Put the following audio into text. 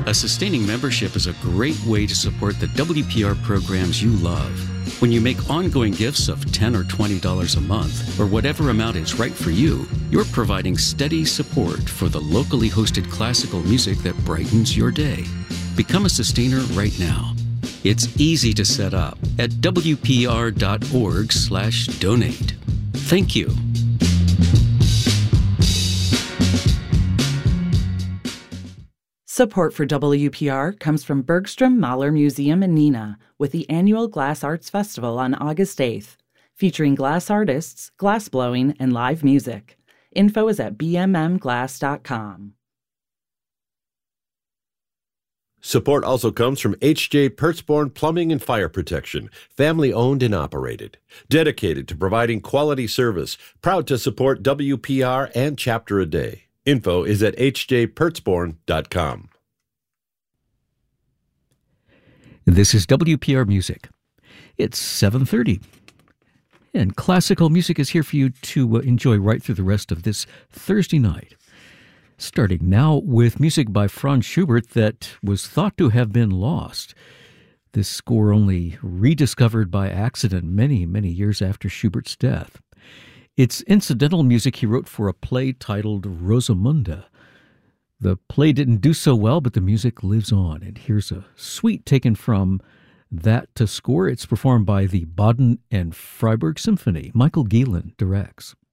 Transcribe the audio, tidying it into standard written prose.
A sustaining membership is a great way to support the WPR programs you love. When you make ongoing gifts of $10 or $20 a month, or whatever amount is right for you, you're providing steady support for the locally hosted classical music that brightens your day. Become a sustainer right now. It's easy to set up at wpr.org/donate. Thank you. Support for WPR comes from Bergstrom Mahler Museum in Neenah with the annual Glass Arts Festival on August 8th, featuring glass artists, glass blowing, and live music. Info is at bmmglass.com. Support also comes from H.J. Pertzborn Plumbing and Fire Protection, family-owned and operated, dedicated to providing quality service, proud to support WPR and Chapter a Day. Info is at hjpertzborn.com. This is WPR Music. It's 7:30, and classical music is here for you to enjoy right through the rest of this Thursday night. Starting now with music by Franz Schubert that was thought to have been lost. This score only rediscovered by accident many, many years after Schubert's death. It's incidental music he wrote for a play titled Rosamunde. The play didn't do so well, but the music lives on. And here's a suite taken from that to score. It's performed by the Baden and Freiburg Symphony. Michael Gielen directs.